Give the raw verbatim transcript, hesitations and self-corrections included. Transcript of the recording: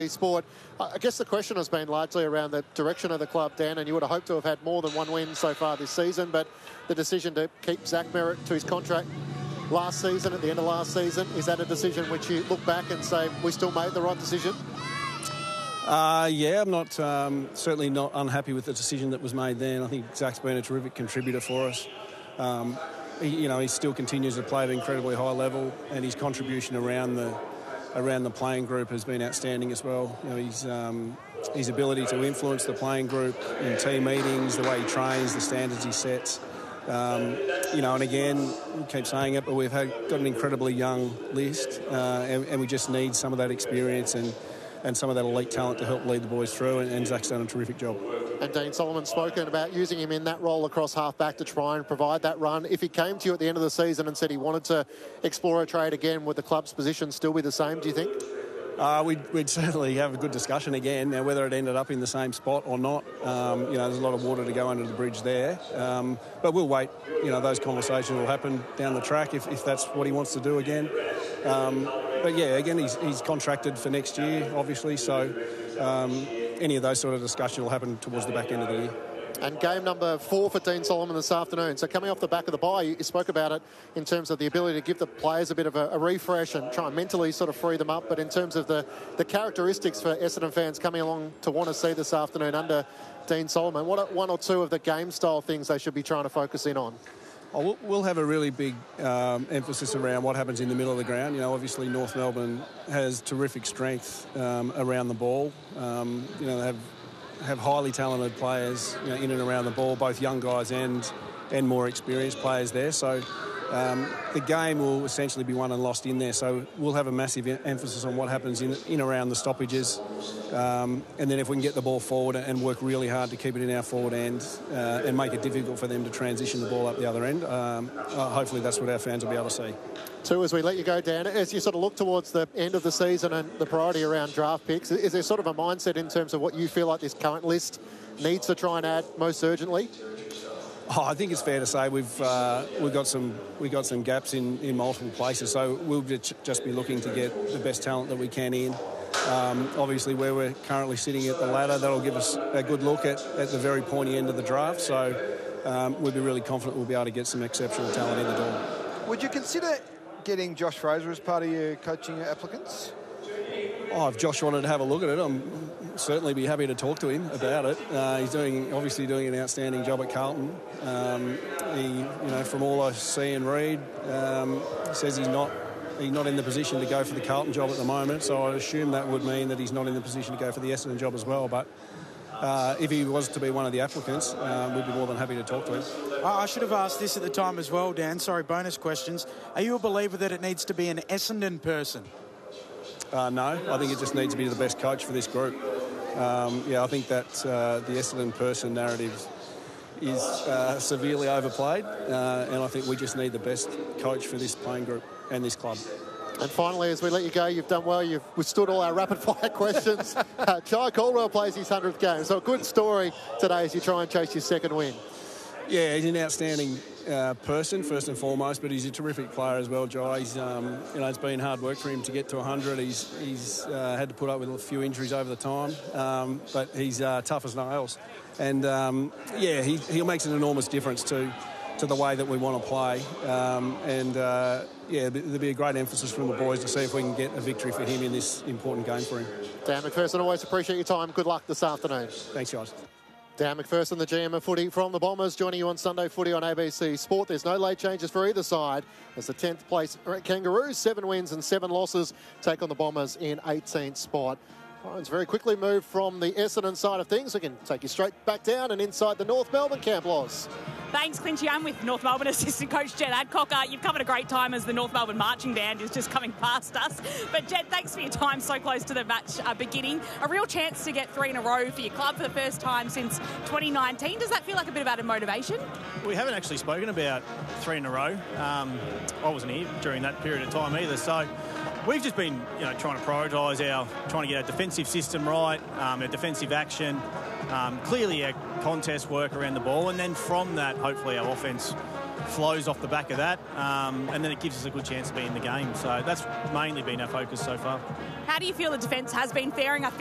Sport. I guess the question has been largely around the direction of the club, Dan, and you would have hoped to have had more than one win so far this season, but the decision to keep Zach Merrett to his contract last season, at the end of last season, is that a decision which you look back and say, we still made the right decision? Uh, yeah, I'm not um, certainly not unhappy with the decision that was made then. I think Zach's been a terrific contributor for us. Um, he, you know, he still continues to play at an incredibly high level, and his contribution around the around the playing group has been outstanding as well. You know, his um, his ability to influence the playing group in team meetings, the way he trains, the standards he sets. Um, you know, and again, we keep saying it, but we've had, got an incredibly young list, uh, and, and we just need some of that experience and, and some of that elite talent to help lead the boys through, and, and Zach's done a terrific job. And Dean Solomon's spoken about using him in that role across half-back to try and provide that run. If he came to you at the end of the season and said he wanted to explore a trade again, would the club's position still be the same, do you think? Uh, we'd, we'd certainly have a good discussion again. Now, whether it ended up in the same spot or not, um, you know, there's a lot of water to go under the bridge there. Um, but we'll wait. You know, those conversations will happen down the track if, if that's what he wants to do again. Um, but, yeah, again, he's, he's contracted for next year, obviously, so um, any of those sort of discussions will happen towards the back end of the year. And game number four for Dean Solomon this afternoon. So coming off the back of the bye, you spoke about it in terms of the ability to give the players a bit of a, a refresh and try and mentally sort of free them up. But in terms of the, the characteristics for Essendon fans coming along to want to see this afternoon under Dean Solomon, what are one or two of the game style things they should be trying to focus in on? Oh, we'll have a really big um, emphasis around what happens in the middle of the ground. You know, obviously North Melbourne has terrific strength um, around the ball. Um, you know, they have have highly talented players, you know, in and around the ball, both young guys and and more experienced players there. So um, the game will essentially be won and lost in there. So we'll have a massive emphasis on what happens in in around the stoppages, um, and then if we can get the ball forward and work really hard to keep it in our forward end uh, and make it difficult for them to transition the ball up the other end, um, uh, hopefully that's what our fans will be able to see. Two, as we let you go, Dan, as you sort of look towards the end of the season and the priority around draft picks, is there sort of a mindset in terms of what you feel like this current list needs to try and add most urgently? Oh, I think it's fair to say we've uh, we've got some we got some gaps in, in multiple places, so we'll just be looking to get the best talent that we can in. Um, obviously, where we're currently sitting at the ladder, that'll give us a good look at, at the very pointy end of the draft. So um, we'll be really confident we'll be able to get some exceptional talent in the door. Would you consider getting Josh Fraser as part of your coaching applicants? Oh, if Josh wanted to have a look at it, I'm certainly be happy to talk to him about it. Uh, he's doing obviously doing an outstanding job at Carlton. Um, he, you know, from all I see and read, um, says he's not he's not in the position to go for the Carlton job at the moment. So I assume that would mean that he's not in the position to go for the Essendon job as well. But uh, if he was to be one of the applicants, uh, we'd be more than happy to talk to him. I should have asked this at the time as well, Dan. Sorry, bonus questions. Are you a believer that it needs to be an Essendon person? Uh, no, I think it just needs to be the best coach for this group. Um, yeah, I think that uh, the Essendon person narrative is uh, severely overplayed, uh, and I think we just need the best coach for this playing group and this club. And finally, as we let you go, you've done well. You've withstood all our rapid-fire questions. uh, Jai Caldwell plays his hundredth game, so a good story today as you try and chase your second win. Yeah, he's an outstanding uh, person, first and foremost, but he's a terrific player as well, Jai. He's, um, you know, it's been hard work for him to get to one hundred. He's, he's uh, had to put up with a few injuries over the time, um, but he's uh, tough as nails. And, um, yeah, he, he makes an enormous difference to, to the way that we want to play. Um, and, uh, yeah, there'll be a great emphasis from the boys to see if we can get a victory for him in this important game for him. Dan McPherson, always appreciate your time. Good luck this afternoon. Thanks, guys. Dan McPherson, the G M of footy from the Bombers, joining you on Sunday Footy on A B C Sport. There's no late changes for either side as the tenth place Kangaroos, seven wins and seven losses, take on the Bombers in eighteenth spot. Lions very quickly moved from the Essendon side of things. We can take you straight back down and inside the North Melbourne camp, Loz. Thanks, Clinchy. I'm with North Melbourne assistant coach Jed Adcock. Uh, you've covered a great time as the North Melbourne marching band is just coming past us. But Jed, thanks for your time so close to the match uh, beginning. A real chance to get three in a row for your club for the first time since twenty nineteen. Does that feel like a bit of added motivation? We haven't actually spoken about three in a row. Um, I wasn't here during that period of time either. So we've just been, you know, trying to prioritise our, trying to get our defensive system right, um, our defensive action, um, clearly our contest work around the ball, and then from that, hopefully our offence flows off the back of that, um, and then it gives us a good chance to be in the game. So that's mainly been our focus so far. how do you feel the defence has been faring? I